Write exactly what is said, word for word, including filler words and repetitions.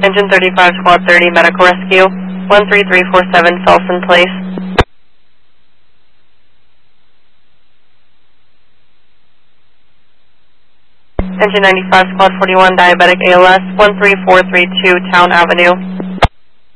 Engine thirty-five, Squad thirty, Medical Rescue, one three three four seven, Felson Place. Engine ninety-five, Squad forty-one, Diabetic A L S, one three four three two, Town Avenue.